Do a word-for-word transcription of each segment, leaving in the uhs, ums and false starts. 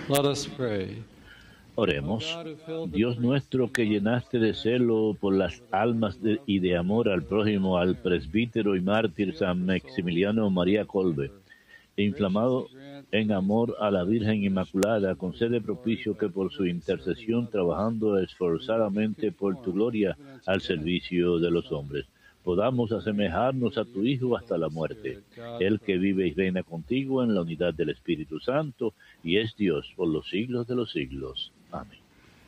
Let us pray. Oremos. Dios nuestro, que llenaste de celo por las almas de, y de amor al prójimo al presbítero y mártir San Maximiliano María Kolbe, e inflamado en amor a la Virgen Inmaculada, concede propicio que por su intercesión, trabajando esforzadamente por tu gloria al servicio de los hombres, podamos asemejarnos a tu Hijo hasta la muerte, el que vive y reina contigo en la unidad del Espíritu Santo, y es Dios por los siglos de los siglos. Amén.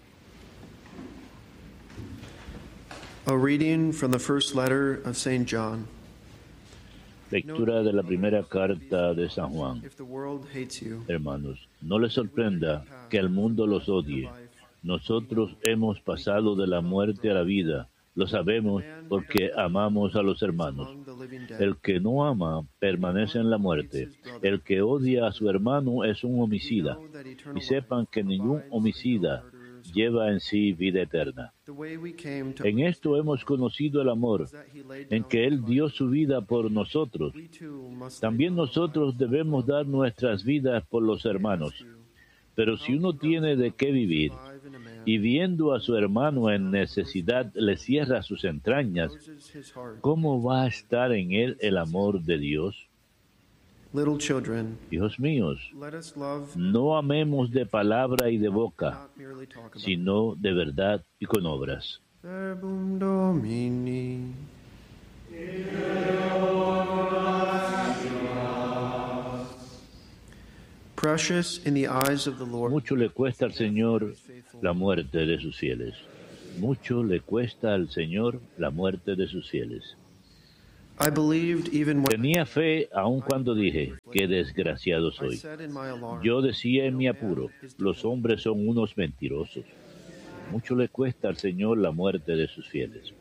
A reading from the first letter of Saint John. Lectura de la primera carta de San Juan. Hermanos, no les sorprenda que el mundo los odie. Nosotros hemos pasado de la muerte a la vida. Lo sabemos porque amamos a los hermanos. El que no ama permanece en la muerte. El que odia a su hermano es un homicida. Y sepan que ningún homicida lleva en sí vida eterna. En esto hemos conocido el amor, en que Él dio su vida por nosotros. También nosotros debemos dar nuestras vidas por los hermanos. Pero si uno tiene de qué vivir, y viendo a su hermano en necesidad le cierra sus entrañas, ¿cómo va a estar en él el amor de Dios? Hijos míos, no amemos de palabra y de boca, sino de verdad y con obras. Mucho le cuesta al Señor la muerte de sus fieles. Mucho le cuesta al Señor la muerte de sus fieles. Tenía fe aun cuando dije, qué desgraciado soy. Yo decía en mi apuro, los hombres son unos mentirosos. Mucho le cuesta al Señor la muerte de sus fieles.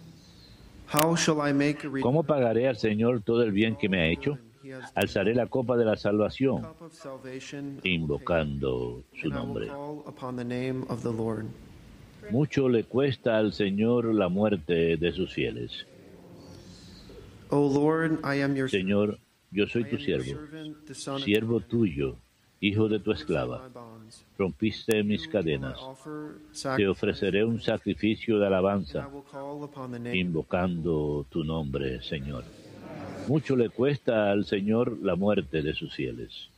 ¿Cómo pagaré al Señor todo el bien que me ha hecho? Alzaré la copa de la salvación, invocando su nombre. Mucho le cuesta al Señor la muerte de sus fieles. Señor, yo soy tu siervo, siervo tuyo, hijo de tu esclava. Rompiste mis cadenas. Te ofreceré un sacrificio de alabanza, invocando tu nombre, Señor. Mucho le cuesta al Señor la muerte de sus fieles.